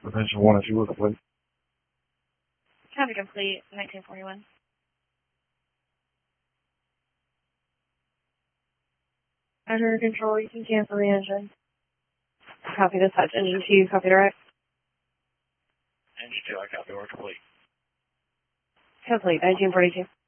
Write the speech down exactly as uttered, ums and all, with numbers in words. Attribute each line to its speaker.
Speaker 1: Prevention one if you were complete.
Speaker 2: Copy complete, nineteen forty-one. Under control, you can cancel the engine. Copy this touch. Engine two, copy direct.
Speaker 1: Engine two, I copy, we're complete.
Speaker 2: Complete, nineteen forty-two.